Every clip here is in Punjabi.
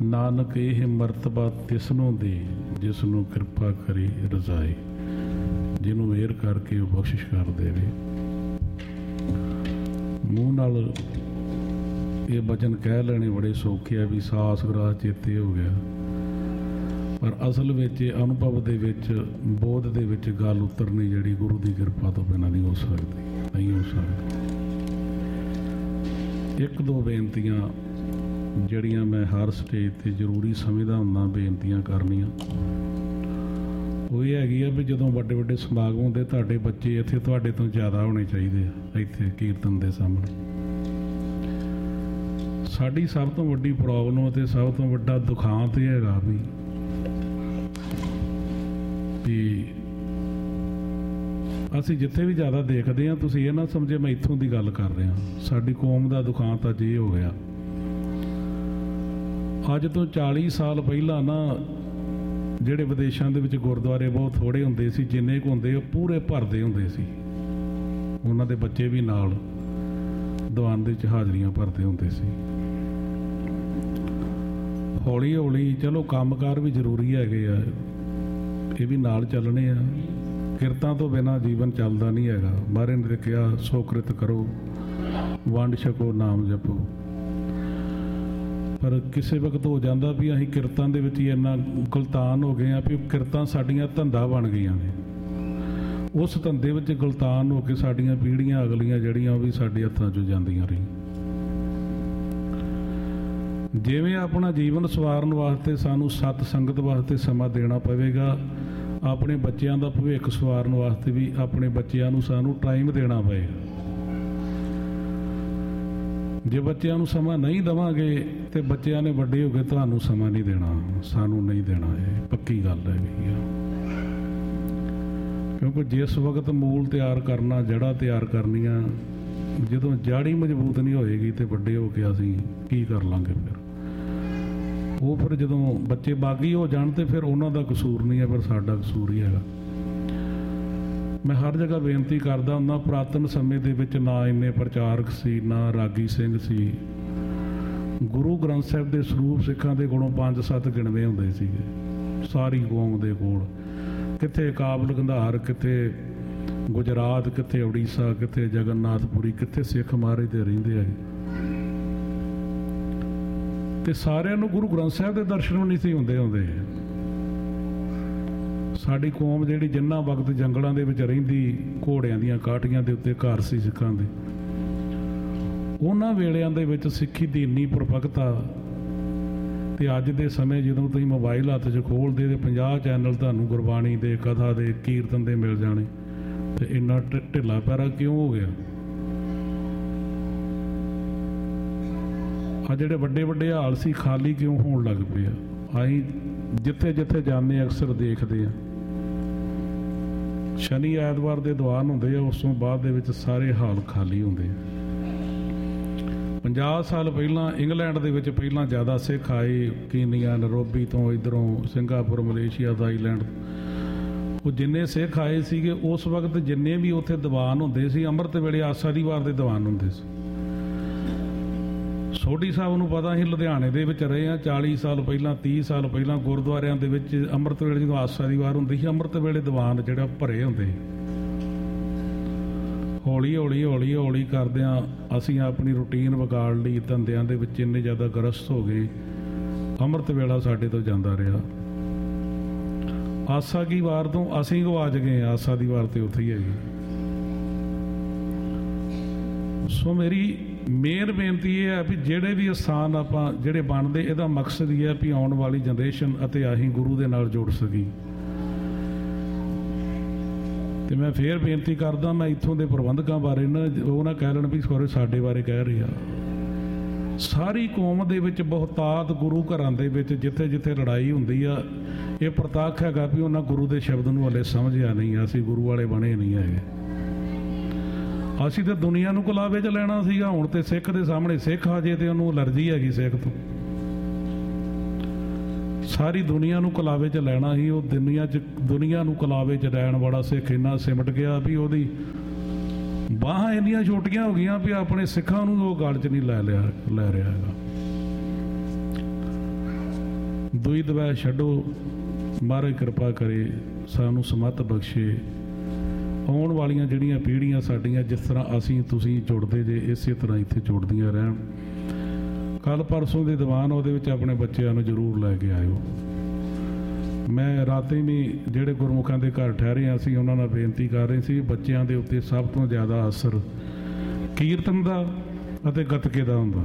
ਨਾਨਕ ਇਹ ਮਰਤਬਾ ਤਿਸਨੂੰ ਦੇ ਜਿਸਨੂੰ ਕਿਰਪਾ ਕਰੇ ਰਜ਼ਾਏ, ਜਿਹਨੂੰ ਮਿਹਰ ਕਰਕੇ ਉਹ ਬਖਸ਼ਿਸ਼ ਕਰ ਦੇਵੇ। ਮੂੰਹ ਨਾਲ ਇਹ ਬਚਨ ਕਹਿ ਲੈਣੇ ਬੜੇ ਸੌਖੇ ਆ ਵੀ ਸਾਸ ਗਰਾਸ ਚੇਤੇ ਹੋ ਗਿਆ, ਪਰ ਅਸਲ ਵਿੱਚ ਅਨੁਭਵ ਦੇ ਵਿੱਚ, ਬੋਧ ਦੇ ਵਿੱਚ ਗੱਲ ਉਤਰਨੀ ਜਿਹੜੀ ਗੁਰੂ ਦੀ ਕਿਰਪਾ ਤੋਂ ਬਿਨਾਂ ਨਹੀਂ ਹੋ ਸਕਦੀ, ਨਹੀਂ ਹੋ ਸਕਦੀ। ਇੱਕ ਦੋ ਬੇਨਤੀਆਂ ਜਿਹੜੀਆਂ ਮੈਂ ਹਰ ਸਟੇਜ 'ਤੇ ਜ਼ਰੂਰੀ ਸਮਝਦਾ ਹੁੰਦਾ ਬੇਨਤੀਆਂ ਕਰਨੀਆਂ, ਉਹ ਇਹ ਹੈਗੀ ਆ ਵੀ ਜਦੋਂ ਵੱਡੇ ਵੱਡੇ ਸਮਾਗਮ ਹੁੰਦੇ ਤੁਹਾਡੇ ਬੱਚੇ ਇੱਥੇ ਤੁਹਾਡੇ ਤੋਂ ਜ਼ਿਆਦਾ ਹੋਣੇ ਚਾਹੀਦੇ ਆ ਇੱਥੇ ਕੀਰਤਨ ਦੇ ਸਾਹਮਣੇ। ਸਾਡੀ ਸਭ ਤੋਂ ਵੱਡੀ ਪ੍ਰੋਬਲਮ ਅਤੇ ਸਭ ਤੋਂ ਵੱਡਾ ਦੁਖਾਂਤ ਇਹ ਹੈਗਾ ਵੀ ਅਸੀਂ ਜਿੱਥੇ ਵੀ ਜ਼ਿਆਦਾ ਦੇਖਦੇ ਹਾਂ, ਤੁਸੀਂ ਇਹ ਨਾ ਸਮਝੇ ਮੈਂ ਇੱਥੋਂ ਦੀ ਗੱਲ ਕਰ ਰਿਹਾ, ਸਾਡੀ ਕੌਮ ਦਾ ਦੁਖਾਂਤ ਅੱਜ ਇਹ ਹੋ ਗਿਆ। ਅੱਜ ਤੋਂ 40 ਸਾਲ ਪਹਿਲਾਂ ਨਾ ਜਿਹੜੇ ਵਿਦੇਸ਼ਾਂ ਦੇ ਵਿੱਚ ਗੁਰਦੁਆਰੇ ਬਹੁਤ ਥੋੜ੍ਹੇ ਹੁੰਦੇ ਸੀ, ਜਿੰਨੇ ਕੁ ਹੁੰਦੇ ਉਹ ਪੂਰੇ ਭਰਦੇ ਹੁੰਦੇ ਸੀ, ਉਹਨਾਂ ਦੇ ਬੱਚੇ ਵੀ ਨਾਲ ਦੀਵਾਨ ਦੇ ਵਿੱਚ ਹਾਜ਼ਰੀਆਂ ਭਰਦੇ ਹੁੰਦੇ ਸੀ। ਹੌਲੀ ਹੌਲੀ ਚਲੋ ਕੰਮਕਾਰ ਵੀ ਜ਼ਰੂਰੀ ਹੈਗੇ ਆ, ਇਹ ਵੀ ਨਾਲ ਚੱਲਣੇ ਆ, ਕਿਰਤਾਂ ਤੋਂ ਬਿਨਾਂ ਜੀਵਨ ਚੱਲਦਾ ਨਹੀਂ ਹੈਗਾ। ਮਹਾਰਾਜ ਨੇ ਕਿਹਾ ਸੋਕ੍ਰਿਤ ਕਰੋ, ਵੰਡ ਛਕੋ, ਨਾਮ ਜਪੋ। ਪਰ ਕਿਸੇ ਵਕਤ ਹੋ ਜਾਂਦਾ ਵੀ ਅਸੀਂ ਕਿਰਤਾਂ ਦੇ ਵਿੱਚ ਹੀ ਇੰਨਾ ਗੁਲਤਾਨ ਹੋ ਗਏ ਆ ਵੀ ਕਿਰਤਾਂ ਸਾਡੀਆਂ ਧੰਦਾ ਬਣ ਗਈਆਂ ਨੇ। ਉਸ ਧੰਦੇ ਵਿੱਚ ਗੁਲਤਾਨ ਹੋ ਕੇ ਸਾਡੀਆਂ ਪੀੜ੍ਹੀਆਂ ਅਗਲੀਆਂ ਜਿਹੜੀਆਂ ਉਹ ਵੀ ਸਾਡੇ ਹੱਥਾਂ 'ਚੋਂ ਜਾਂਦੀਆਂ ਰਹੀਆਂ। ਜਿਵੇਂ ਆਪਣਾ ਜੀਵਨ ਸਵਾਰਨ ਵਾਸਤੇ ਸਾਨੂੰ ਸਤ ਸੰਗਤ ਵਾਸਤੇ ਸਮਾਂ ਦੇਣਾ ਪਵੇਗਾ, ਆਪਣੇ ਬੱਚਿਆਂ ਦਾ ਭਵਿੱਖ ਸਵਾਰਨ ਵਾਸਤੇ ਵੀ ਆਪਣੇ ਬੱਚਿਆਂ ਨੂੰ ਸਾਨੂੰ ਟਾਈਮ ਦੇਣਾ ਪਏਗਾ। ਜੇ ਬੱਚਿਆਂ ਨੂੰ ਸਮਾਂ ਨਹੀਂ ਦੇਵਾਂਗੇ ਤੇ ਬੱਚਿਆਂ ਨੇ ਵੱਡੇ ਹੋ ਕੇ ਤੁਹਾਨੂੰ ਸਮਾਂ ਨਹੀਂ ਦੇਣਾ, ਸਾਨੂੰ ਨਹੀਂ ਦੇਣਾ। ਇਹ ਪੱਕੀ ਗੱਲ ਹੈਗੀ ਆ, ਕਿਉਂਕਿ ਜਿਸ ਵਕਤ ਮੂਲ ਤਿਆਰ ਕਰਨਾ, ਜੜ੍ਹਾਂ ਤਿਆਰ ਕਰਨੀਆਂ, ਜਦੋਂ ਜੜ੍ਹ ਹੀ ਮਜ਼ਬੂਤ ਨਹੀਂ ਹੋਏਗੀ ਤੇ ਵੱਡੇ ਹੋ ਕੇ ਅਸੀਂ ਕੀ ਕਰ ਲਾਂਗੇ ਫਿਰ। ਉਹ ਫਿਰ ਜਦੋਂ ਬੱਚੇ ਬਾਗੀ ਹੋ ਜਾਣ ਤੇ ਫਿਰ ਉਹਨਾਂ ਦਾ ਕਸੂਰ ਨਹੀਂ ਹੈ, ਫਿਰ ਸਾਡਾ ਕਸੂਰ ਹੀ ਹੈਗਾ। ਮੈਂ ਹਰ ਜਗ੍ਹਾ ਬੇਨਤੀ ਕਰਦਾ ਹੁੰਦਾ, ਪੁਰਾਤਨ ਸਮੇਂ ਦੇ ਵਿੱਚ ਨਾ ਇੰਨੇ ਪ੍ਰਚਾਰਕ ਸੀ, ਨਾ ਰਾਗੀ ਸਿੰਘ ਸੀ। ਗੁਰੂ ਗ੍ਰੰਥ ਸਾਹਿਬ ਦੇ ਸਰੂਪ ਸਿੱਖਾਂ ਦੇ ਕੋਲੋਂ 5-7 ਗਿਣਵੇਂ ਹੁੰਦੇ ਸੀਗੇ ਸਾਰੀ ਕੌਮ ਦੇ ਕੋਲ। ਕਿੱਥੇ ਕਾਬਲ ਗੰਧਾਰ, ਕਿੱਥੇ ਗੁਜਰਾਤ, ਕਿੱਥੇ ਉੜੀਸਾ, ਕਿੱਥੇ ਜਗਨਨਾਥਪੁਰੀ, ਕਿੱਥੇ ਸਿੱਖ ਮਹਾਰਾਜ ਦੇ ਰਹਿੰਦੇ ਹੈਗੇ। ਤੇ ਸਾਰਿਆਂ ਨੂੰ ਗੁਰੂ ਗ੍ਰੰਥ ਸਾਹਿਬ ਦੇ ਦਰਸ਼ਨ ਵੀ ਨਹੀਂ ਸੀ ਹੁੰਦੇ। ਸਾਡੀ ਕੌਮ ਜਿਹੜੀ ਜਿੰਨਾ ਵਕਤ ਜੰਗਲਾਂ ਦੇ ਵਿੱਚ ਰਹਿੰਦੀ, ਘੋੜਿਆਂ ਦੀਆਂ ਕਾਠੀਆਂ ਦੇ ਉੱਤੇ ਘਰ ਸੀ ਸਿੱਖਾਂ ਦੇ, ਉਹਨਾਂ ਵੇਲਿਆਂ ਦੇ ਵਿੱਚ ਸਿੱਖੀ ਦੀ ਇੰਨੀ ਪ੍ਰਪੱਕਤਾ। ਤੇ ਅੱਜ ਦੇ ਸਮੇਂ ਜਦੋਂ ਤੁਸੀਂ ਮੋਬਾਈਲ ਹੱਥ 'ਚ ਖੋਲ੍ਹਦੇ ਤੇ 50 ਚੈਨਲ ਤੁਹਾਨੂੰ ਗੁਰਬਾਣੀ ਦੇ, ਕਥਾ ਦੇ, ਕੀਰਤਨ ਦੇ ਮਿਲ ਜਾਣੇ, ਤੇ ਇੰਨਾ ਢਿੱਲਾ ਪੈਰਾ ਕਿਉਂ ਹੋ ਗਿਆ? ਆ ਜਿਹੜੇ ਵੱਡੇ ਵੱਡੇ ਹਾਲ ਸੀ ਖਾਲੀ ਕਿਉਂ ਹੋਣ ਲੱਗ ਪਏ ਆ? ਅਸੀਂ ਜਿੱਥੇ ਜਿੱਥੇ ਜਾਂਦੇ ਅਕਸਰ ਦੇਖਦੇ ਆ, ਸ਼ਨੀ ਐਤਵਾਰ ਦੇ ਦੀਵਾਨ ਹੁੰਦੇ ਆ, ਉਸ ਤੋਂ ਬਾਅਦ ਦੇ ਵਿੱਚ ਸਾਰੇ ਹਾਲ ਖਾਲੀ ਹੁੰਦੇ ਆ। 50 ਸਾਲ ਪਹਿਲਾਂ ਇੰਗਲੈਂਡ ਦੇ ਵਿੱਚ ਪਹਿਲਾਂ ਜ਼ਿਆਦਾ ਸਿੱਖ ਆਏ, ਕੀਨੀਆ, ਨਰੋਬੀ ਤੋਂ, ਇੱਧਰੋਂ ਸਿੰਗਾਪੁਰ, ਮਲੇਸ਼ੀਆ, ਥਾਈਲੈਂਡ। ਉਹ ਜਿੰਨੇ ਸਿੱਖ ਆਏ ਸੀਗੇ ਉਸ ਵਕਤ ਜਿੰਨੇ ਵੀ ਉੱਥੇ ਦੀਵਾਨ ਹੁੰਦੇ ਸੀ, ਅੰਮ੍ਰਿਤ ਵੇਲੇ ਆਸਾ ਦੀ ਵਾਰ ਦੇ ਦੀਵਾਨ ਹੁੰਦੇ ਸੀ। ਸੋਢੀ ਸਾਹਿਬ ਨੂੰ ਪਤਾ ਸੀ, ਲੁਧਿਆਣੇ ਦੇ ਵਿੱਚ ਰਹੇ ਆ 40 ਸਾਲ ਪਹਿਲਾਂ, 30 ਸਾਲ ਪਹਿਲਾਂ ਗੁਰਦੁਆਰਿਆਂ ਦੇ ਵਿੱਚ ਅੰਮ੍ਰਿਤ ਵੇਲੇ ਜਦੋਂ ਆਸਾ ਦੀ ਵਾਰ ਹੁੰਦੀ ਸੀ, ਅੰਮ੍ਰਿਤ ਵੇਲੇ ਦੀਵਾਨ ਜਿਹੜਾ ਭਰੇ ਹੁੰਦੇ। ਹੌਲੀ ਹੌਲੀ ਹੌਲੀ ਹੌਲੀ ਕਰਦਿਆਂ ਅਸੀਂ ਆਪਣੀ ਰੂਟੀਨ ਵਿਗਾੜ ਲਈ, ਧੰਦਿਆਂ ਦੇ ਵਿੱਚ ਇੰਨੇ ਜ਼ਿਆਦਾ ਗ੍ਰਸਤ ਹੋ ਗਏ, ਅੰਮ੍ਰਿਤ ਵੇਲਾ ਸਾਡੇ ਤੋਂ ਜਾਂਦਾ ਰਿਹਾ। ਆਸਾ ਕੀ ਵਾਰ ਤੋਂ ਅਸੀਂ ਗਵਾਚ ਗਏ, ਆਸਾ ਦੀ ਵਾਰ ਤੇ ਉੱਥੇ ਹੀ ਹੈਗੀ। ਸੋ ਮੇਰੀ ਮੇਨ ਬੇਨਤੀ ਇਹ ਹੈ ਵੀ ਜਿਹੜੇ ਵੀ ਅਸਥਾਨ ਆਪਾਂ ਜਿਹੜੇ ਬਣਦੇ, ਇਹਦਾ ਮਕਸਦ ਇਹ ਹੈ ਵੀ ਆਉਣ ਵਾਲੀ ਜਨਰੇਸ਼ਨ ਅਤੇ ਅਸੀਂ ਗੁਰੂ ਦੇ ਨਾਲ ਜੁੜ ਸਕੀ। ਤੇ ਮੈਂ ਫੇਰ ਬੇਨਤੀ ਕਰਦਾ, ਮੈਂ ਇੱਥੋਂ ਦੇ ਪ੍ਰਬੰਧਕਾਂ ਬਾਰੇ ਨਾ ਉਹ ਨਾ ਕਹਿ ਲੈਣ ਵੀ ਸਾਡੇ ਬਾਰੇ ਕਹਿ ਰਹੇ ਆ। ਸਾਰੀ ਕੌਮ ਦੇ ਵਿੱਚ ਬਹੁਤਾਤ ਗੁਰੂ ਘਰਾਂ ਦੇ ਵਿੱਚ ਜਿੱਥੇ ਜਿੱਥੇ ਲੜਾਈ ਹੁੰਦੀ ਆ, ਇਹ ਪ੍ਰਤੱਖ ਹੈਗਾ ਵੀ ਉਹਨਾਂ ਗੁਰੂ ਦੇ ਸ਼ਬਦ ਨੂੰ ਹਲੇ ਸਮਝਿਆ ਨਹੀਂ, ਅਸੀਂ ਗੁਰੂ ਵਾਲੇ ਬਣੇ ਨਹੀਂ ਹੈਗੇ। ਅਸੀਂ ਤਾਂ ਦੁਨੀਆ ਨੂੰ ਕੁਲਾਵੇ 'ਚ ਲੈਣਾ ਸੀਗਾ, ਹੁਣ ਤੇ ਸਿੱਖ ਦੇ ਸਾਹਮਣੇ ਸਿੱਖ ਆ ਜੇ ਤੇ ਉਹਨੂੰ ਅਲਰਜੀ ਹੈਗੀ ਸਿੱਖ ਤੋਂ। ਸਾਰੀ ਦੁਨੀਆ ਨੂੰ ਕੁਲਾਵੇ 'ਚ ਲੈਣਾ ਸੀ, ਉਹ ਦੁਨੀਆ ਨੂੰ ਕੁਲਾਵੇ 'ਚ ਲੈਣ ਵਾਲਾ ਸਿੱਖ ਇੰਨਾ ਸਿਮਟ ਗਿਆ ਵੀ ਉਹਦੀ ਬਾਹਾਂ ਇੰਨੀਆਂ ਛੋਟੀਆਂ ਹੋ ਗਈਆਂ ਵੀ ਆਪਣੇ ਸਿੱਖਾਂ ਨੂੰ ਉਹ ਗਲ 'ਚ ਨਹੀਂ ਲੈ ਰਿਹਾ ਹੈਗਾ। ਦੂਈ ਦਵਾ ਛੱਡੋ। ਮਹਾਰਾਜ ਕਿਰਪਾ ਕਰੇ, ਸਾਨੂੰ ਸਮੱਤ ਬਖਸ਼ੇ। ਆਉਣ ਵਾਲੀਆਂ ਜਿਹੜੀਆਂ ਪੀੜ੍ਹੀਆਂ ਸਾਡੀਆਂ, ਜਿਸ ਤਰ੍ਹਾਂ ਅਸੀਂ ਤੁਸੀਂ ਜੁੜਦੇ ਜੇ, ਇਸੇ ਤਰ੍ਹਾਂ ਇੱਥੇ ਜੁੜਦੀਆਂ ਰਹਿਣ। ਕੱਲ੍ਹ ਪਰਸੋਂ ਦੇ ਦੀਵਾਨ ਉਹਦੇ ਵਿੱਚ ਆਪਣੇ ਬੱਚਿਆਂ ਨੂੰ ਜ਼ਰੂਰ ਲੈ ਕੇ ਆਇਓ। ਮੈਂ ਰਾਤੀ ਵੀ ਜਿਹੜੇ ਗੁਰਮੁਖਾਂ ਦੇ ਘਰ ਠਹਿਰੇ ਹਾਂ, ਅਸੀਂ ਉਹਨਾਂ ਨਾਲ ਬੇਨਤੀ ਕਰ ਰਹੇ ਸੀ, ਬੱਚਿਆਂ ਦੇ ਉੱਤੇ ਸਭ ਤੋਂ ਜ਼ਿਆਦਾ ਅਸਰ ਕੀਰਤਨ ਦਾ ਅਤੇ ਗੱਤਕੇ ਦਾ ਹੁੰਦਾ।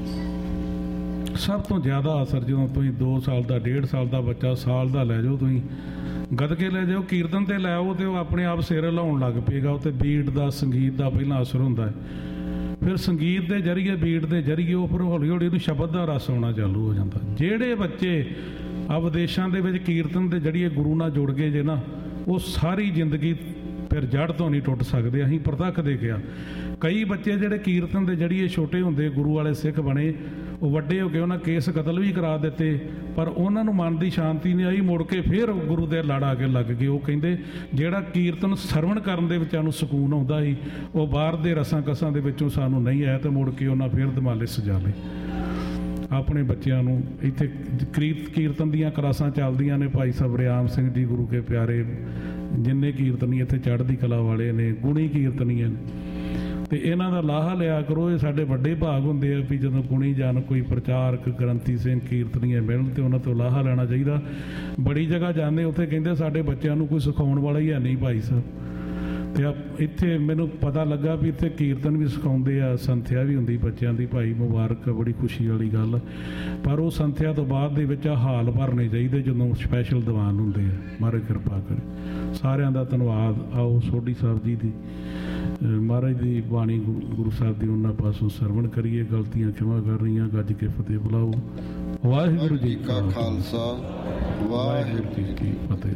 ਸਭ ਤੋਂ ਜ਼ਿਆਦਾ ਅਸਰ ਜਦੋਂ ਤੁਸੀਂ 2 ਸਾਲ ਦਾ 1.5 ਸਾਲ ਦਾ ਬੱਚਾ, ਸਾਲ ਦਾ ਲੈ ਜਾਓ, ਤੁਸੀਂ ਗੱਤਕੇ ਲੈ ਜਾਓ, ਕੀਰਤਨ 'ਤੇ ਲੈ ਆਓ, ਅਤੇ ਉਹ ਆਪਣੇ ਆਪ ਸਿਰ ਹਿਲਾਉਣ ਲੱਗ ਪਏਗਾ। ਉੱਤੇ ਬੀਟ ਦਾ, ਸੰਗੀਤ ਦਾ ਪਹਿਲਾਂ ਅਸਰ ਹੁੰਦਾ ਹੈ, ਫਿਰ ਸੰਗੀਤ ਦੇ ਜ਼ਰੀਏ, ਬੀਟ ਦੇ ਜ਼ਰੀਏ ਉਹ ਫਿਰ ਹੌਲੀ ਹੌਲੀ ਉਹਨੂੰ ਸ਼ਬਦ ਦਾ ਰਸ ਆਉਣਾ ਚਾਲੂ ਹੋ ਜਾਂਦਾ। ਜਿਹੜੇ ਬੱਚੇ ਆ ਵਿਦੇਸ਼ਾਂ ਦੇ ਵਿੱਚ ਕੀਰਤਨ ਦੇ ਜ਼ਰੀਏ ਗੁਰੂ ਨਾਲ ਜੁੜ ਗਏ ਜੇ ਨਾ, ਉਹ ਸਾਰੀ ਜ਼ਿੰਦਗੀ ਫਿਰ ਜੜ੍ਹ ਤੋਂ ਨਹੀਂ ਟੁੱਟ ਸਕਦੇ। ਅਸੀਂ ਪ੍ਰਤੱਖ ਦੇਖਿਆ, ਕਈ ਬੱਚੇ ਜਿਹੜੇ ਕੀਰਤਨ ਦੇ ਜ਼ਰੀਏ ਛੋਟੇ ਹੁੰਦੇ ਗੁਰੂ ਵਾਲੇ ਸਿੱਖ ਬਣੇ, ਉਹ ਵੱਡੇ ਹੋ ਕੇ ਉਹਨਾਂ ਕੇਸ ਕਤਲ ਵੀ ਕਰਾ ਦਿੱਤੇ, ਪਰ ਉਹਨਾਂ ਨੂੰ ਮਨ ਦੀ ਸ਼ਾਂਤੀ ਨਹੀਂ ਆਈ, ਮੁੜ ਕੇ ਫਿਰ ਗੁਰੂ ਦੇ ਲੜ ਆ ਕੇ ਲੱਗ ਗਏ। ਉਹ ਕਹਿੰਦੇ ਜਿਹੜਾ ਕੀਰਤਨ ਸਰਵਣ ਕਰਨ ਦੇ ਵਿੱਚ ਸਾਨੂੰ ਸਕੂਨ ਆਉਂਦਾ ਸੀ, ਉਹ ਬਾਹਰ ਦੇ ਰਸਾਂ ਕਸਾਂ ਦੇ ਵਿੱਚੋਂ ਸਾਨੂੰ ਨਹੀਂ ਆਇਆ, ਤੇ ਮੁੜ ਕੇ ਉਹਨਾਂ ਫਿਰ ਦਿਮਾਲੇ ਸਜਾ ਲਏ। ਆਪਣੇ ਬੱਚਿਆਂ ਨੂੰ ਇੱਥੇ ਕੀਰਤਨ ਦੀਆਂ ਕਲਾਸਾਂ ਚੱਲਦੀਆਂ ਨੇ। ਭਾਈ ਸਾਹਿਬ ਰਿਆਮ ਸਿੰਘ ਜੀ ਗੁਰੂ ਕੇ ਪਿਆਰੇ, ਜਿੰਨੇ ਕੀਰਤਨੀ ਇੱਥੇ ਚੜ੍ਹਦੀ ਕਲਾ ਵਾਲੇ ਨੇ, ਗੁਣੀ ਕੀਰਤਨੀਆਂ ਨੇ, ਅਤੇ ਇਹਨਾਂ ਦਾ ਲਾਹਾ ਲਿਆ ਕਰੋ। ਇਹ ਸਾਡੇ ਵੱਡੇ ਭਾਗ ਹੁੰਦੇ ਆ ਵੀ ਜਦੋਂ ਗੁਣੀ ਜਨ ਕੋਈ ਪ੍ਰਚਾਰਕ, ਗ੍ਰੰਥੀ ਸਿੰਘ, ਕੀਰਤਨੀਆਂ ਮਿਲਣ, ਅਤੇ ਉਹਨਾਂ ਤੋਂ ਲਾਹਾ ਲੈਣਾ ਚਾਹੀਦਾ। ਬੜੀ ਜਗ੍ਹਾ ਜਾਂਦੇ, ਉੱਥੇ ਕਹਿੰਦੇ ਸਾਡੇ ਬੱਚਿਆਂ ਨੂੰ ਕੋਈ ਸਿਖਾਉਣ ਵਾਲਾ ਹੀ ਹੈ ਨਹੀਂ ਭਾਈ ਸਾਹਿਬ। ਅਤੇ ਇੱਥੇ ਮੈਨੂੰ ਪਤਾ ਲੱਗਾ ਵੀ ਇੱਥੇ ਕੀਰਤਨ ਵੀ ਸਿਖਾਉਂਦੇ ਆ, ਸੰਥਿਆ ਵੀ ਹੁੰਦੀ ਬੱਚਿਆਂ ਦੀ। ਭਾਈ ਮੁਬਾਰਕ, ਬੜੀ ਖੁਸ਼ੀ ਵਾਲੀ ਗੱਲ। ਪਰ ਉਹ ਸੰਥਿਆ ਤੋਂ ਬਾਅਦ ਦੇ ਵਿੱਚ ਹਾਲ ਭਰਨੇ ਚਾਹੀਦੇ ਜਦੋਂ ਸਪੈਸ਼ਲ ਦੀਵਾਨ ਹੁੰਦੇ ਆ। ਮਹਾਰਾਜ ਕਿਰਪਾ ਕਰੇ। ਸਾਰਿਆਂ ਦਾ ਧੰਨਵਾਦ। ਆਓ ਸੋਢੀ ਸਾਹਿਬ ਜੀ ਦੀ, ਮਹਾਰਾਜ ਦੀ ਬਾਣੀ, ਗੁਰੂ ਸਾਹਿਬ ਦੀ ਉਹਨਾਂ ਪਾਸੋਂ ਸਰਵਣ ਕਰੀਏ। ਗਲਤੀਆਂ ਖਿਮਾ ਕਰ ਰਹੀਆਂ, ਗੱਜ ਕੇ ਫਤਿਹ ਬੁਲਾਓ। ਵਾਹਿਗੁਰੂ ਜੀ ਕਾ ਖਾਲਸਾ, ਵਾਹਿਗੁਰੂ ਜੀ ਕੀ ਫਤਿਹ।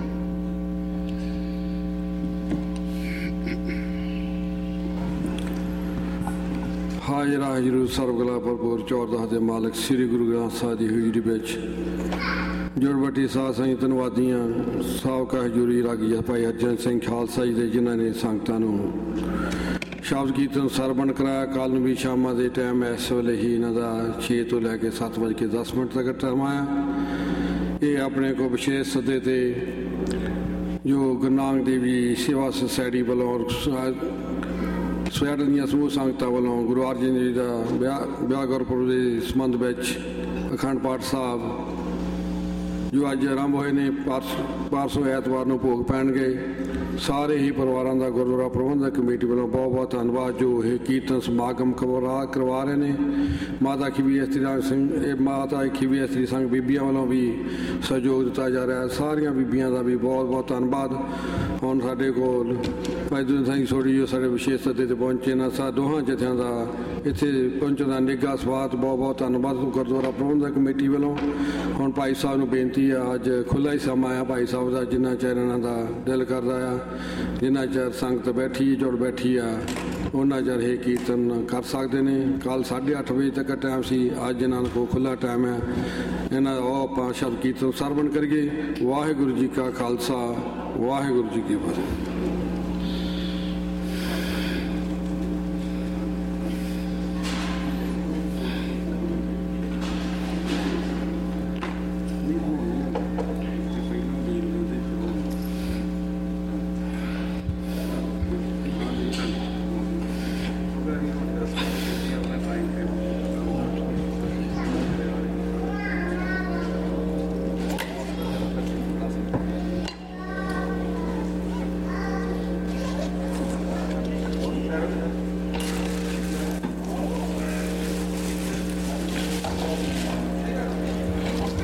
ਹਾਜ਼ਰ ਹਾਜ਼ਰ ਸਰਬਗਲਾ ਭਰਪੂਰ ਚੌਰਦਾਸ ਦੇ ਮਾਲਕ ਸ੍ਰੀ ਗੁਰੂ ਗ੍ਰੰਥ ਸਾਹਿਬ ਦੀ ਹਜ਼ੂਰੀ ਵਿੱਚ ਜੁੜਵੱਟੀ ਸਾਧ ਸੰਗਤ ਧੰਨਵਾਦੀਆਂ। ਸਾਬਕਾ ਹਜ਼ੂਰੀ ਰਾਗੀ ਭਾਈ ਅਰਜਨ ਸਿੰਘ ਖਾਲਸਾ ਜੀ ਦੇ, ਜਿਨ੍ਹਾਂ ਨੇ ਸੰਗਤਾਂ ਨੂੰ ਸ਼ਬਦ ਕੀਰਤਨ ਸਰਵਣ ਕਰਾਇਆ। ਕੱਲ੍ਹ ਨੂੰ ਵੀ ਸ਼ਾਮਾਂ ਦੇ ਟਾਈਮ ਇਸ ਵੇਲੇ ਹੀ ਇਹਨਾਂ ਦਾ 6 ਤੋਂ ਲੈ ਕੇ 7:10 ਤੱਕ ਟਾਈਮ ਆਇਆ। ਇਹ ਆਪਣੇ ਕੋਲ ਵਿਸ਼ੇਸ਼ ਸੱਦੇ 'ਤੇ ਜੋ ਗੁਰੂ ਨਾਨਕ ਦੇਵ ਜੀ ਸੇਵਾ ਸੁਸਾਇਟੀ ਵੱਲੋਂ, ਸਵੈਟਰ ਦੀਆਂ ਸਮੂਹ ਸੰਗਤਾਂ ਵੱਲੋਂ ਗੁਰੂ ਅਰਜਨ ਜੀ ਦਾ ਵਿਆਹ ਗੁਰਪੁਰਬ ਦੇ ਸੰਬੰਧ ਵਿੱਚ ਅਖੰਡ ਪਾਠ ਸਾਹਿਬ ਜੋ ਅੱਜ ਆਰੰਭ ਹੋਏ ਨੇ, ਪਰਸੋਂ ਐਤਵਾਰ ਨੂੰ ਭੋਗ ਪੈਣਗੇ। ਸਾਰੇ ਹੀ ਪਰਿਵਾਰਾਂ ਦਾ ਗੁਰਦੁਆਰਾ ਪ੍ਰਬੰਧਕ ਕਮੇਟੀ ਵੱਲੋਂ ਬਹੁਤ ਬਹੁਤ ਧੰਨਵਾਦ, ਜੋ ਇਹ ਕੀਰਤਨ ਸਮਾਗਮ ਕਰਵਾ ਰਹੇ ਨੇ। ਮਾਤਾ ਖੀਵੀ ਇਸਤਰੀ ਸਿੰਘ, ਇਹ ਮਾਤਾ ਖੀਵੀ ਇਸਤਰੀ ਸੰਘ ਬੀਬੀਆਂ ਵੱਲੋਂ ਵੀ ਸਹਿਯੋਗ ਦਿੱਤਾ ਜਾ ਰਿਹਾ। ਸਾਰੀਆਂ ਬੀਬੀਆਂ ਦਾ ਵੀ ਬਹੁਤ ਬਹੁਤ ਧੰਨਵਾਦ। ਹੁਣ ਸਾਡੇ ਕੋਲ ਭਾਈ ਦੂਜਾ ਸਿੰਘ ਸੋਢੀ ਜੋ ਸਾਡੇ ਵਿਸ਼ੇਸ਼ ਸੱਦੇ 'ਤੇ ਪਹੁੰਚੇ ਨੇ, ਦੋਹਾਂ ਜਥਿਆਂ ਦਾ ਇੱਥੇ ਪਹੁੰਚਣ ਦਾ ਨਿੱਘਾ ਸਵਾਗਤ, ਬਹੁਤ ਬਹੁਤ ਧੰਨਵਾਦ ਗੁਰਦੁਆਰਾ ਪ੍ਰਬੰਧਕ ਕਮੇਟੀ ਵੱਲੋਂ। ਹੁਣ ਭਾਈ ਸਾਹਿਬ ਨੂੰ ਬੇਨਤੀ ਆ, ਅੱਜ ਖੁੱਲ੍ਹਾ ਹੀ ਸਮਾਂ ਆ ਭਾਈ ਸਾਹਿਬ ਦਾ, ਜਿੰਨਾ ਚਿਰ ਇਹਨਾਂ ਦਾ ਦਿਲ ਕਰਦਾ ਆ, ਜਿੰਨਾ ਚਿਰ ਸੰਗਤ ਬੈਠੀ ਜੁੜ ਬੈਠੀ ਆ, ਉਹਨਾਂ ਚਿਰ ਇਹ ਕੀਰਤਨ ਕਰ ਸਕਦੇ ਨੇ। ਕੱਲ੍ਹ 8:30 ਵਜੇ ਤੱਕ ਟਾਈਮ ਸੀ, ਅੱਜ ਇਹਨਾਂ ਕੋਲ ਖੁੱਲ੍ਹਾ ਟਾਈਮ ਹੈ। ਇਹਨਾਂ ਉਹ ਆਪਾਂ ਸ਼ਬਦ ਕੀਰਤਨ ਸਰਵਣ ਕਰੀਏ। ਵਾਹਿਗੁਰੂ ਜੀ ਕਾ ਖਾਲਸਾ, ਵਾਹਿਗੁਰੂ ਜੀ ਕੀ ਫਤਿਹ।